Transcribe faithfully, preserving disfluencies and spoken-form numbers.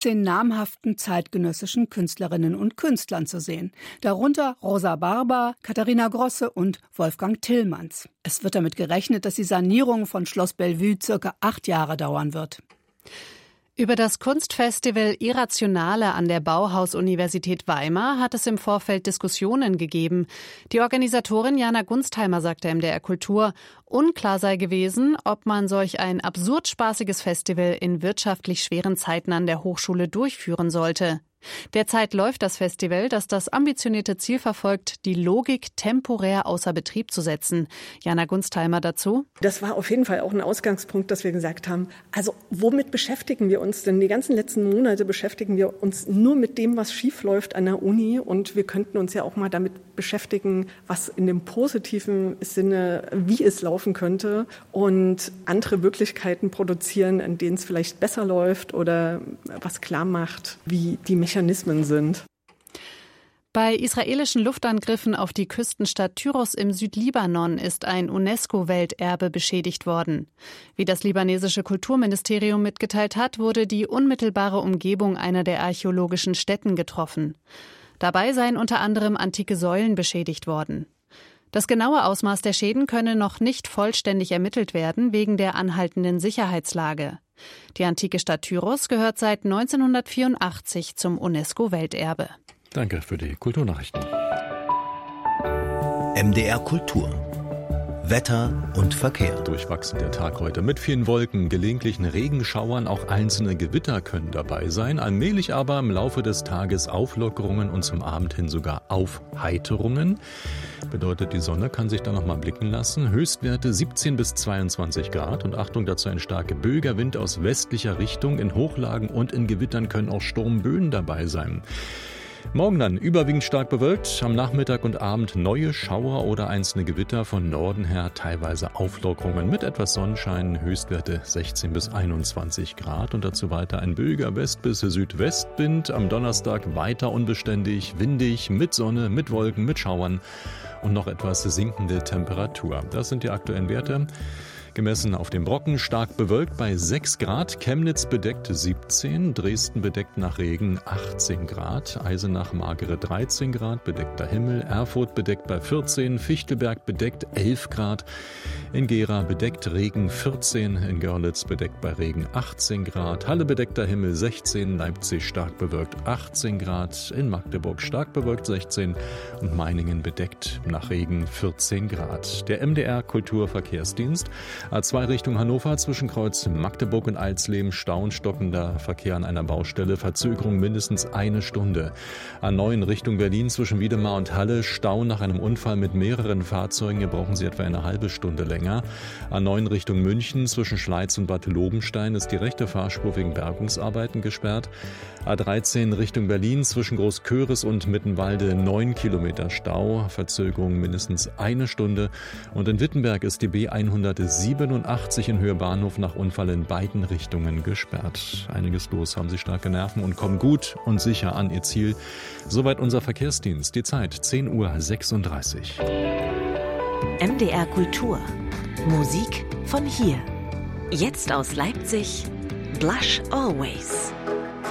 achtzehn namhaften zeitgenössischen Künstlerinnen und Künstlern zu sehen. Darunter Rosa Barber, Katharina Grosse und Wolfgang Tillmanns. Es wird damit gerechnet, dass die Sanierung von Schloss Bellevue circa acht Jahre dauern wird. Über das Kunstfestival Irrationale an der Bauhaus-Universität Weimar hat es im Vorfeld Diskussionen gegeben. Die Organisatorin Jana Gunstheimer sagte M D R Kultur, unklar sei gewesen, ob man solch ein absurd spaßiges Festival in wirtschaftlich schweren Zeiten an der Hochschule durchführen sollte. Derzeit läuft das Festival, das das ambitionierte Ziel verfolgt, die Logik temporär außer Betrieb zu setzen. Jana Gunstheimer dazu. Das war auf jeden Fall auch ein Ausgangspunkt, dass wir gesagt haben, also womit beschäftigen wir uns denn? Die ganzen letzten Monate beschäftigen wir uns nur mit dem, was schief läuft an der Uni. Und wir könnten uns ja auch mal damit beschäftigen, was in dem positiven Sinne, wie es laufen könnte. Und andere Möglichkeiten produzieren, in denen es vielleicht besser läuft oder was klar macht, wie die Mechanismen sind. Bei israelischen Luftangriffen auf die Küstenstadt Tyros im Südlibanon ist ein UNESCO-Welterbe beschädigt worden. Wie das libanesische Kulturministerium mitgeteilt hat, wurde die unmittelbare Umgebung einer der archäologischen Stätten getroffen. Dabei seien unter anderem antike Säulen beschädigt worden. Das genaue Ausmaß der Schäden könne noch nicht vollständig ermittelt werden, wegen der anhaltenden Sicherheitslage. Die antike Stadt Tyros gehört seit neunzehnhundertvierundachtzig zum UNESCO-Welterbe. Danke für die Kulturnachrichten. M D R Kultur. Wetter und Verkehr. Durchwachsen der Tag heute mit vielen Wolken, gelegentlichen Regenschauern, auch einzelne Gewitter können dabei sein. Allmählich aber im Laufe des Tages Auflockerungen und zum Abend hin sogar Aufheiterungen. Bedeutet, die Sonne kann sich da noch mal blicken lassen. Höchstwerte siebzehn bis zweiundzwanzig Grad und Achtung dazu, ein starker böiger Wind aus westlicher Richtung. In Hochlagen und in Gewittern können auch Sturmböen dabei sein. Morgen dann überwiegend stark bewölkt, am Nachmittag und Abend neue Schauer oder einzelne Gewitter, von Norden her teilweise Auflockerungen mit etwas Sonnenschein, Höchstwerte sechzehn bis einundzwanzig Grad und dazu weiter ein böiger West- bis Südwestwind, am Donnerstag weiter unbeständig, windig, mit Sonne, mit Wolken, mit Schauern und noch etwas sinkende Temperatur. Das sind die aktuellen Werte. Gemessen auf dem Brocken, stark bewölkt bei sechs Grad, Chemnitz bedeckt siebzehn, Dresden bedeckt nach Regen achtzehn Grad, Eisenach magere dreizehn Grad, bedeckter Himmel, Erfurt bedeckt bei vierzehn, Fichtelberg bedeckt elf Grad, in Gera bedeckt Regen vierzehn, in Görlitz bedeckt bei Regen achtzehn Grad, Halle bedeckter Himmel sechzehn, Leipzig stark bewölkt achtzehn Grad, in Magdeburg stark bewölkt sechzehn und Meiningen bedeckt nach Regen vierzehn Grad. Der M D R Kulturverkehrsdienst. A zwei Richtung Hannover, Zwischenkreuz Magdeburg und Alsleben, Stau und stockender Verkehr an einer Baustelle, Verzögerung mindestens eine Stunde. A neun Richtung Berlin, zwischen Wiedemar und Halle, Stau nach einem Unfall mit mehreren Fahrzeugen, hier brauchen Sie etwa eine halbe Stunde länger. A neun Richtung München, zwischen Schleiz und Bad Lobenstein ist die rechte Fahrspur wegen Bergungsarbeiten gesperrt. A dreizehn Richtung Berlin, zwischen Großköris und Mittenwalde neun Kilometer Stau, Verzögerung mindestens eine Stunde. Und in Wittenberg ist die B hundertsiebenundachtzig in Höhe Bahnhof nach Unfall in beiden Richtungen gesperrt. Einiges los, haben Sie starke Nerven und kommen gut und sicher an Ihr Ziel. Soweit unser Verkehrsdienst. Die Zeit zehn Uhr sechsunddreißig. M D R Kultur. Musik von hier. Jetzt aus Leipzig. Blush Always.